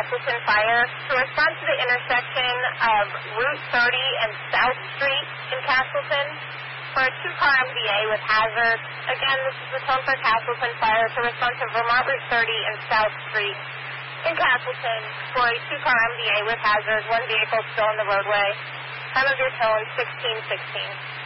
Castleton Fire to respond to the intersection of Route 30 and South Street in Castleton for a 2-car MVA with hazard. Again, this is the tone for Castleton Fire to respond to Vermont Route 30 and South Street in Castleton for a 2-car MVA with hazard. One vehicle still on the roadway. Time of your tone, 1616.